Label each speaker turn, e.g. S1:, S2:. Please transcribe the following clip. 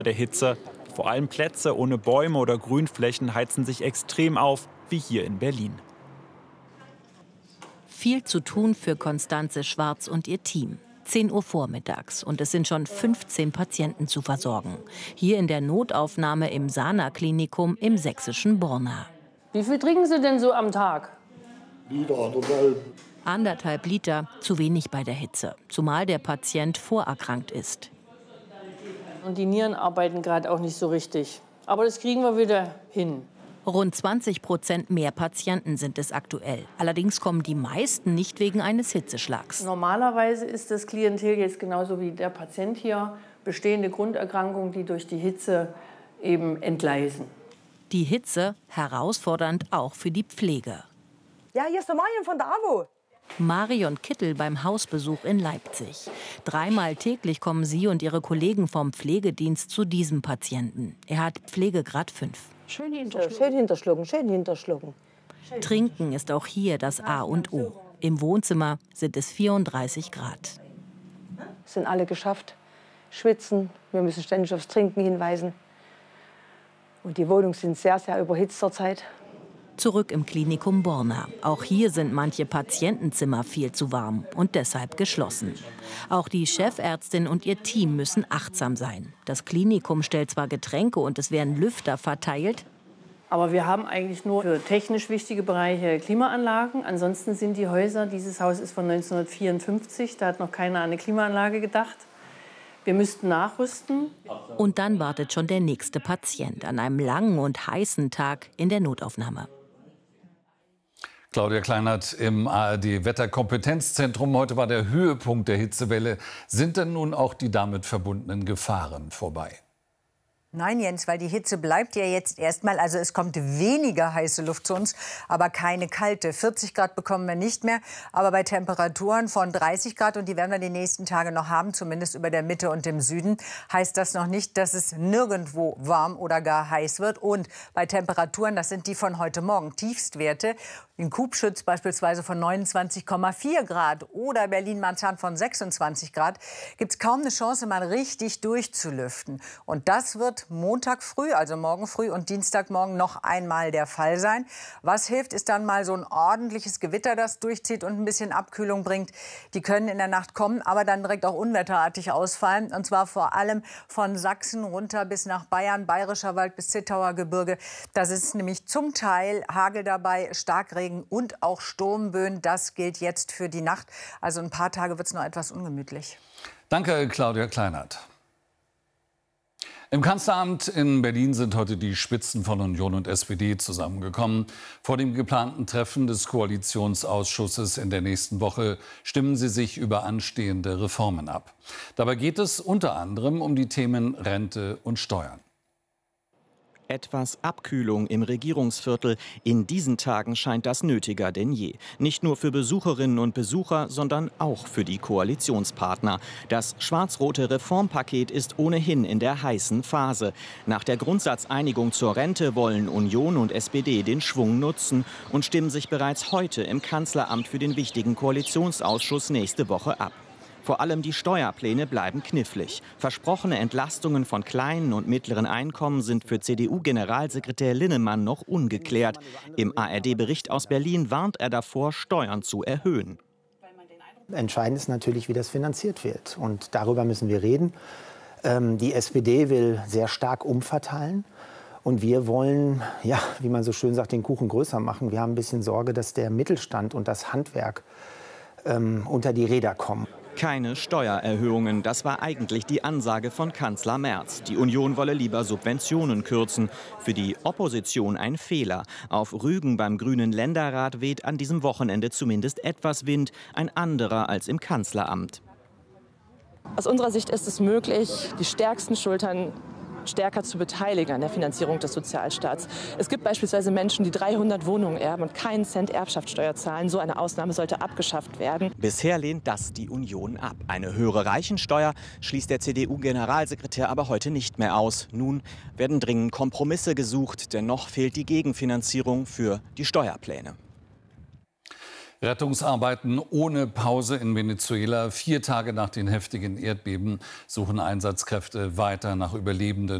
S1: der Hitze. Vor allem Plätze ohne Bäume oder Grünflächen heizen sich extrem auf, wie hier in Berlin.
S2: Viel zu tun für Constanze Schwarz und ihr Team. 10 Uhr vormittags und es sind schon 15 Patienten zu versorgen. Hier in der Notaufnahme im Sana-Klinikum im sächsischen Borna.
S3: Wie viel trinken Sie denn so am Tag?
S4: Liter,
S2: 1,5 Liter, zu wenig bei der Hitze, zumal der Patient vorerkrankt ist.
S3: Und die Nieren arbeiten gerade auch nicht so richtig. Aber das kriegen wir wieder hin.
S2: Rund 20% mehr Patienten sind es aktuell. Allerdings kommen die meisten nicht wegen eines Hitzeschlags.
S3: Normalerweise ist das Klientel jetzt genauso wie der Patient hier bestehende Grunderkrankungen, die durch die Hitze eben entgleisen.
S2: Die Hitze herausfordernd auch für die Pflege.
S5: Ja, hier ist der Marion von der AWO.
S2: Marion Kittel beim Hausbesuch in Leipzig. 3-mal täglich kommen sie und ihre Kollegen vom Pflegedienst zu diesem Patienten. Er hat Pflegegrad 5.
S5: Schön hinterschlucken, schön hinterschlucken.
S2: Trinken ist auch hier das A und O. Im Wohnzimmer sind es 34 Grad.
S5: Sind alle geschafft. Schwitzen, wir müssen ständig aufs Trinken hinweisen. Und die Wohnungen sind sehr, sehr überhitzt zurzeit.
S2: Zurück im Klinikum Borna. Auch hier sind manche Patientenzimmer viel zu warm und deshalb geschlossen. Auch die Chefärztin und ihr Team müssen achtsam sein. Das Klinikum stellt zwar Getränke und es werden Lüfter verteilt.
S3: Aber wir haben eigentlich nur für technisch wichtige Bereiche Klimaanlagen. Ansonsten sind die Häuser, dieses Haus ist von 1954, da hat noch keiner an eine Klimaanlage gedacht. Wir müssten nachrüsten.
S2: Und dann wartet schon der nächste Patient an einem langen und heißen Tag in der Notaufnahme.
S6: Claudia Kleinert im ARD-Wetterkompetenzzentrum. Heute war der Höhepunkt der Hitzewelle. Sind denn nun auch die damit verbundenen Gefahren vorbei?
S7: Nein, Jens, weil die Hitze bleibt ja jetzt erstmal. Also es kommt weniger heiße Luft zu uns, aber keine kalte. 40 Grad bekommen wir nicht mehr, aber bei Temperaturen von 30 Grad, und die werden wir die nächsten Tage noch haben, zumindest über der Mitte und im Süden, heißt das noch nicht, dass es nirgendwo warm oder gar heiß wird. Und bei Temperaturen, das sind die von heute Morgen, Tiefstwerte, in Kubschütz beispielsweise von 29,4 Grad oder Berlin-Marzahn von 26 Grad, gibt es kaum eine Chance, mal richtig durchzulüften. Und das wird Montag früh, also morgen früh und Dienstagmorgen noch einmal der Fall sein. Was hilft, ist dann mal so ein ordentliches Gewitter, das durchzieht und ein bisschen Abkühlung bringt. Die können in der Nacht kommen, aber dann direkt auch unwetterartig ausfallen. Und zwar vor allem von Sachsen runter bis nach Bayern, Bayerischer Wald bis Zittauer Gebirge. Das ist nämlich zum Teil Hagel dabei, Starkregen und auch Sturmböen. Das gilt jetzt für die Nacht. Also ein paar Tage wird es noch etwas ungemütlich.
S6: Danke, Claudia Kleinert. Im Kanzleramt in Berlin sind heute die Spitzen von Union und SPD zusammengekommen. Vor dem geplanten Treffen des Koalitionsausschusses in der nächsten Woche stimmen sie sich über anstehende Reformen ab. Dabei geht es unter anderem um die Themen Rente und Steuern.
S1: Etwas Abkühlung im Regierungsviertel. In diesen Tagen scheint das nötiger denn je. Nicht nur für Besucherinnen und Besucher, sondern auch für die Koalitionspartner. Das schwarz-rote Reformpaket ist ohnehin in der heißen Phase. Nach der Grundsatzeinigung zur Rente wollen Union und SPD den Schwung nutzen und stimmen sich bereits heute im Kanzleramt für den wichtigen Koalitionsausschuss nächste Woche ab. Vor allem die Steuerpläne bleiben knifflig. Versprochene Entlastungen von kleinen und mittleren Einkommen sind für CDU-Generalsekretär Linnemann noch ungeklärt. Im ARD-Bericht aus Berlin warnt er davor, Steuern zu erhöhen.
S8: Entscheidend ist natürlich, wie das finanziert wird. Und darüber müssen wir reden. Die SPD will sehr stark umverteilen. Und wir wollen, ja, wie man so schön sagt, den Kuchen größer machen. Wir haben ein bisschen Sorge, dass der Mittelstand und das Handwerk unter die Räder kommen.
S1: Keine Steuererhöhungen, das war eigentlich die Ansage von Kanzler Merz. Die Union wolle lieber Subventionen kürzen. Für die Opposition ein Fehler. Auf Rügen beim Grünen Länderrat weht an diesem Wochenende zumindest etwas Wind, ein anderer als im Kanzleramt.
S9: Aus unserer Sicht ist es möglich, die stärksten Schultern stärker zu beteiligen an der Finanzierung des Sozialstaats. Es gibt beispielsweise Menschen, die 300 Wohnungen erben und keinen Cent Erbschaftssteuer zahlen. So eine Ausnahme sollte abgeschafft werden.
S1: Bisher lehnt das die Union ab. Eine höhere Reichensteuer schließt der CDU-Generalsekretär aber heute nicht mehr aus. Nun werden dringend Kompromisse gesucht, denn noch fehlt die Gegenfinanzierung für die Steuerpläne.
S6: Rettungsarbeiten ohne Pause in Venezuela. 4 Tage nach den heftigen Erdbeben suchen Einsatzkräfte weiter nach Überlebenden.